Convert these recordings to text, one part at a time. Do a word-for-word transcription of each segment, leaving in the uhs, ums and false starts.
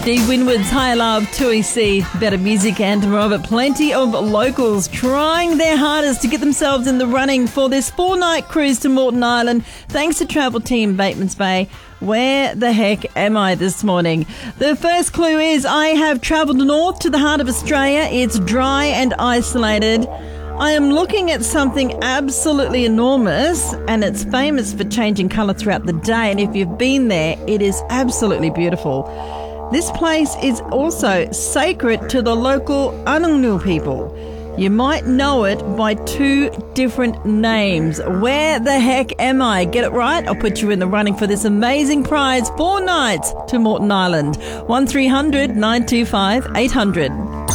Steve Winwood's High Love, two E C, better music and more of it. Plenty of locals trying their hardest to get themselves in the running for this four-night cruise to Moreton Island, thanks to travel team Batemans Bay. Where the heck am I this morning? The first clue is I have travelled north to the heart of Australia. It's dry and isolated. I am looking at something absolutely enormous, and it's famous for changing colour throughout the day. And if you've been there, it is absolutely beautiful. This place is also sacred to the local Anangu people. You might know it by two different names. Where the heck am I? Get it right? I'll put you in the running for this amazing prize. Four nights to Moreton Island. one three hundred nine two five eight hundred.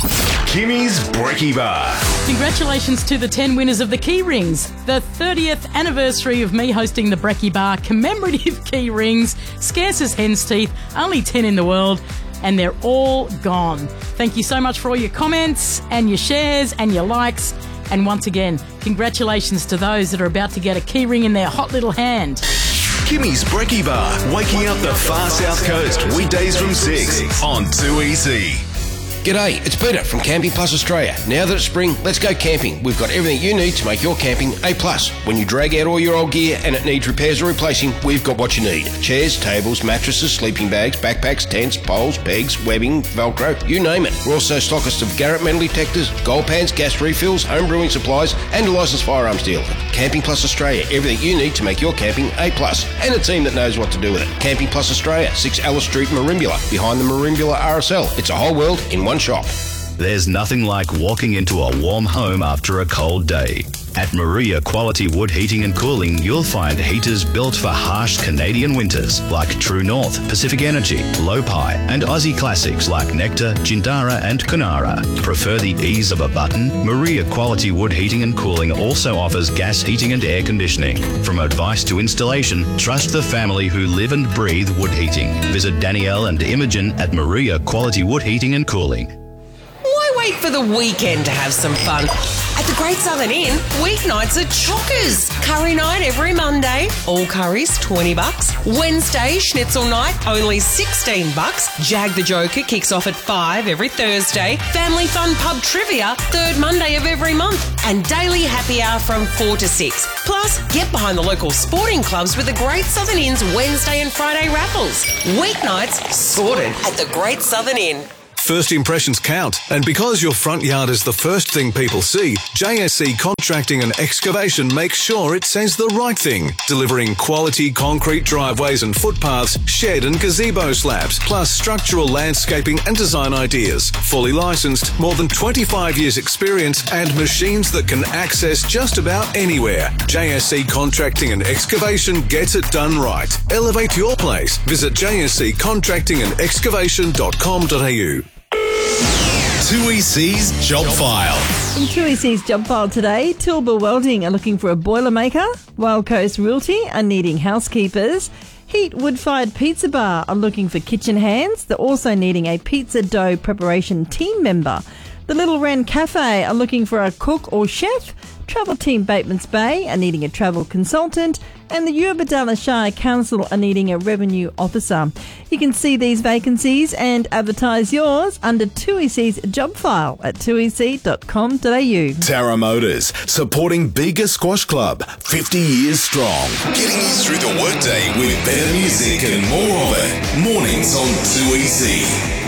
Kimmy's Brekkie Bar. Congratulations to the ten winners of the Key Rings. The thirtieth anniversary of me hosting the Brekkie Bar commemorative Key Rings. Scarce as hen's teeth, only ten in the world, and they're all gone. Thank you so much for all your comments and your shares and your likes. And once again, congratulations to those that are about to get a key ring in their hot little hand. Kimmy's Brekkie Bar, waking up the far south coast, weekdays from six on two E C. G'day, it's Peter from Camping Plus Australia. Now that it's spring, let's go camping. We've got everything you need to make your camping A plus. When you drag out all your old gear and it needs repairs or replacing, we've got what you need. Chairs, tables, mattresses, sleeping bags, backpacks, tents, poles, pegs, webbing, Velcro, you name it. We're also stockists of Garrett metal detectors, gold pans, gas refills, home brewing supplies and a licensed firearms dealer. Camping Plus Australia, everything you need to make your camping A plus. And a team that knows what to do with it. Camping Plus Australia, six Alice Street, Merimbula, behind the Merimbula R S L. It's a whole world in one shop. There's nothing like walking into a warm home after a cold day. At Maria Quality Wood Heating and Cooling, you'll find heaters built for harsh Canadian winters like True North, Pacific Energy, Lopi, and Aussie classics like Nectar, Jindara, and Kunara. Prefer the ease of a button? Maria Quality Wood Heating and Cooling also offers gas heating and air conditioning. From advice to installation, trust the family who live and breathe wood heating. Visit Danielle and Imogen at Maria Quality Wood Heating and Cooling. Wait for the weekend to have some fun. At the Great Southern Inn, weeknights are chockers. Curry night every Monday, all curries twenty bucks. Wednesday, schnitzel night, only sixteen bucks. Jag the Joker kicks off at five every Thursday. Family fun pub trivia, third Monday of every month. And daily happy hour from four to six. Plus, get behind the local sporting clubs with the Great Southern Inn's Wednesday and Friday raffles. Weeknights sorted at the Great Southern Inn. First impressions count, and because your front yard is the first thing people see, J S C Contracting and Excavation makes sure it says the right thing, delivering quality concrete driveways and footpaths, shed and gazebo slabs, plus structural landscaping and design ideas. Fully licensed, more than twenty-five years experience, and machines that can access just about anywhere. J S C Contracting and Excavation gets it done right. Elevate your place. Visit j s c contracting and excavation dot com dot a u. two E C's Job File. In two E C's Job File today, Tilba Welding are looking for a boilermaker. Wild Coast Realty are needing housekeepers. Heat Wood-Fired Pizza Bar are looking for kitchen hands. They're also needing a pizza dough preparation team member. The Little Wren Cafe are looking for a cook or chef. Travel Team Batemans Bay are needing a travel consultant, and the Urbadalla Shire Council are needing a revenue officer. You can see these vacancies and advertise yours under two E C's Job File at two e c dot com dot a u. Tara Motors, supporting Bega Squash Club, fifty years strong. Getting you through the workday with better music and more of it. Mornings on two E C.